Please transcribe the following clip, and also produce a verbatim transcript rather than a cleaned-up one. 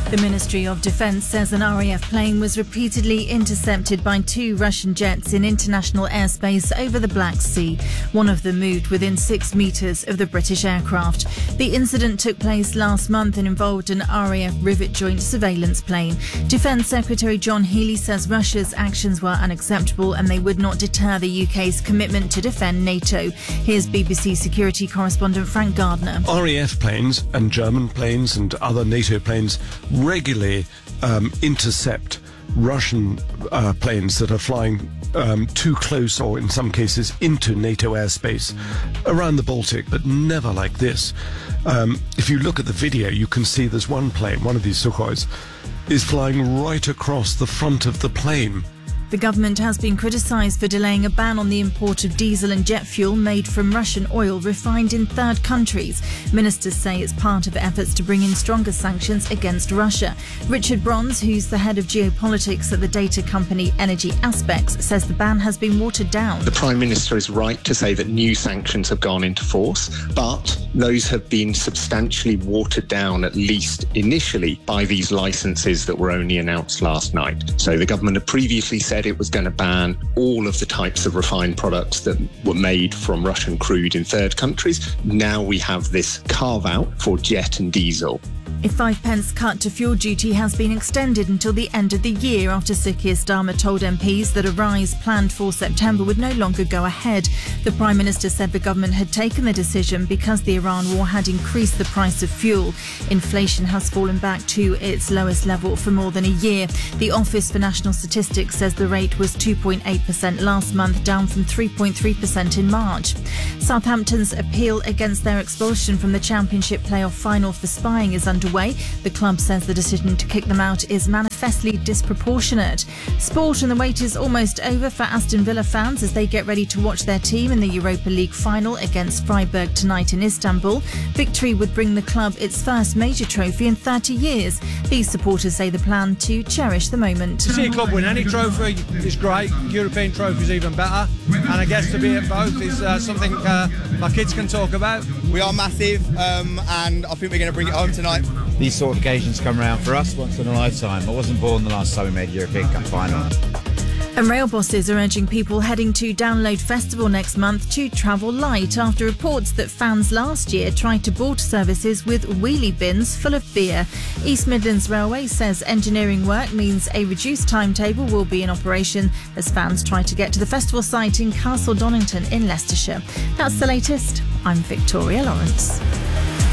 The Ministry of Defence says an R A F plane was repeatedly intercepted by two Russian jets in international airspace over the Black Sea. One of them moved within six metres of the British aircraft. The incident took place last month and involved an R A F Rivet joint surveillance plane. Defence Secretary John Healey says Russia's actions were unacceptable and they would not deter the U K's commitment to defend NATO. Here's B B C security correspondent Frank Gardner. R A F planes and German planes and other NATO planes regularly um, intercept Russian uh, planes that are flying um, too close, or in some cases into NATO airspace around the Baltic, but never like this. Um, if you look at the video, you can see there's one plane, one of these Sukhois, is flying right across the front of the plane. The government has been criticised for delaying a ban on the import of diesel and jet fuel made from Russian oil refined in third countries. Ministers say it's part of efforts to bring in stronger sanctions against Russia. Richard Bronze, who's the head of geopolitics at the data company Energy Aspects, says the ban has been watered down. The Prime Minister is right to say that new sanctions have gone into force, but those have been substantially watered down, at least initially, by these licences that were only announced last night. So the government had previously said it was going to ban all of the types of refined products that were made from Russian crude in third countries. Now we have this carve-out for jet and diesel. A five pence cut to fuel duty has been extended until the end of the year after Sir Keir Starmer told M Ps that a rise planned for September would no longer go ahead. The Prime Minister said the government had taken the decision because the Iran war had increased the price of fuel. Inflation has fallen back to its lowest level for more than a year. The Office for National Statistics says the rate was two point eight percent last month, down from three point three percent in March. Southampton's appeal against their expulsion from the Championship playoff final for spying is underway. The club says the decision to kick them out is manifestly disproportionate. Sport, and the wait is almost over for Aston Villa fans as they get ready to watch their team in the Europa League final against Freiburg tonight in Istanbul. Victory would bring the club its first major trophy in thirty years. These supporters say the plan to cherish the moment. To see a club win any trophy is great. European trophy is even better, and I guess to be at both is uh, something uh, my kids can talk about. We are massive, um, and I think we're going to bring it home tonight. These sort of occasions come around for us once in a lifetime. I wasn't born the last time we made a European Cup final. And rail bosses are urging people heading to Download Festival next month to travel light after reports that fans last year tried to board services with wheelie bins full of beer. East Midlands Railway says engineering work means a reduced timetable will be in operation as fans try to get to the festival site in Castle Donington in Leicestershire. That's the latest. I'm Victoria Lawrence.